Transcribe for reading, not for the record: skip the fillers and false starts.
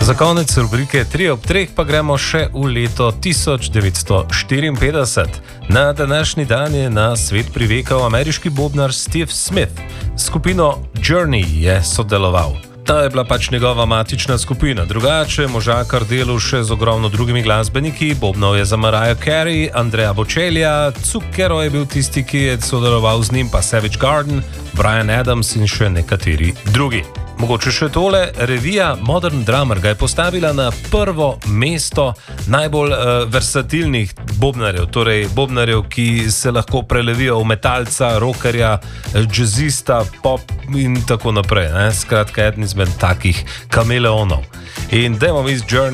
Za konec rubrike 3 ob 3 pa gremo še v leto 1954. Na današnji dan je na svet privekal ameriški bobnar Steve Smith. S skupino Journey je sodeloval. Ta je bila pač njegova matična skupina. Drugače, možakar delal še z ogromno drugimi glasbeniki. Bobnal je za Mariah Carey, Andrea Bocellija, Zucchero je bil tisti, ki je sodeloval z njim, pa Savage Garden, Bryan Adams in še nekateri drugi. Mogoče še tole, revija Modern Drummer ga je postavila na prvo mesto najbolj versatilnih bobnarjev, torej bobnarjev, ki se lahko prelevijo v metalca, rockerja, jazzista, pop in tako naprej. Skratka, eden izmed takih kameleonov. In dajmo mi z Journey